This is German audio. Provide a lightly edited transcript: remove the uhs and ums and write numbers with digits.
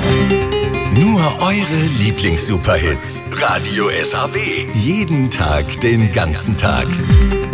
Nur eure Lieblings-Superhits. Radio SAW. Jeden Tag, den ganzen Tag.